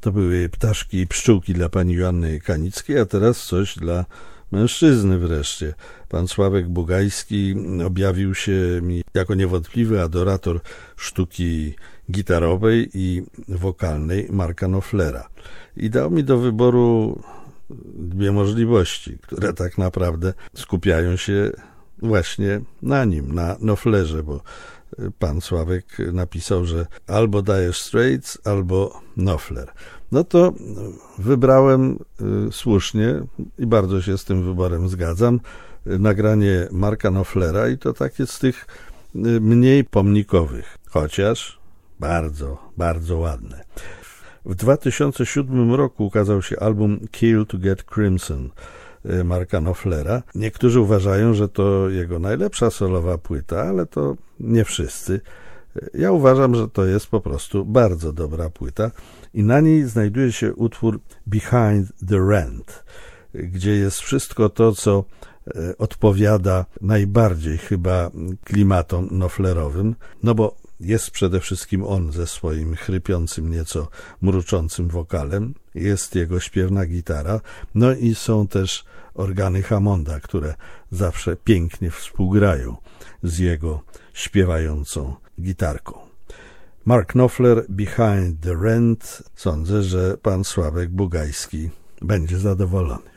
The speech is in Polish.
To były Ptaszki i pszczółki dla pani Joanny Kanickiej, a teraz coś dla mężczyzny wreszcie. Pan Sławek Bugajski objawił się mi jako niewątpliwy adorator sztuki gitarowej i wokalnej Marka Knopflera. I dał mi do wyboru dwie możliwości, które tak naprawdę skupiają się właśnie na nim, na Knopflerze, bo pan Sławek napisał, że albo Dire Straits, albo Knopfler. No to wybrałem słusznie i bardzo się z tym wyborem zgadzam, nagranie Marka Knopflera i to takie z tych mniej pomnikowych, chociaż bardzo, bardzo ładne. W 2007 roku ukazał się album Kill to Get Crimson Marka Knopflera. Niektórzy uważają, że to jego najlepsza solowa płyta, ale to nie wszyscy. Ja uważam, że to jest po prostu bardzo dobra płyta i na niej znajduje się utwór Behind the Rent, gdzie jest wszystko to, co odpowiada najbardziej chyba klimatom knopflerowym, no bo jest przede wszystkim on ze swoim chrypiącym, nieco mruczącym wokalem, jest jego śpiewna gitara, no i są też organy Hammonda, które zawsze pięknie współgrają z jego śpiewającą gitarką. Mark Knopfler, Behind the Rent. Sądzę, że pan Sławek Bugajski będzie zadowolony.